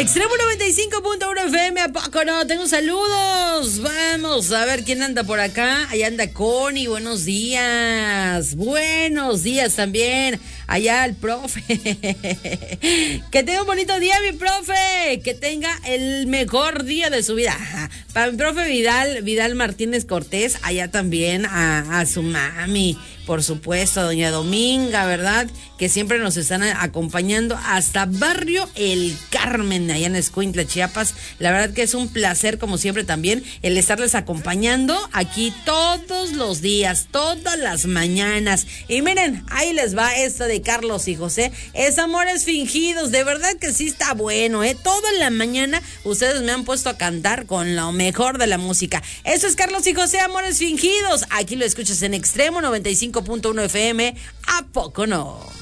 Extremo 95.1 FM, ¿a poco no? Tengo saludos. Vamos a ver quién anda por acá. Allá anda Connie, buenos días. Buenos días también. Allá el profe. Que tenga un bonito día, mi profe. Que tenga el mejor día de su vida. Para mi profe Vidal Martínez Cortés, allá también a su mami. Por supuesto, a doña Dominga, ¿verdad? Que siempre nos están acompañando hasta Barrio El Carmen, allá en Escuintla, Chiapas. La verdad que es un placer, como siempre también, el estarles acompañando aquí todos los días, todas las mañanas. Y miren, ahí les va esta de Carlos y José. Es Amores Fingidos, de verdad que sí está bueno, ¿eh? Toda la mañana ustedes me han puesto a cantar con lo mejor de la música. Eso es Carlos y José, Amores Fingidos. Aquí lo escuchas en Extremo 95.1 FM, ¿a poco no?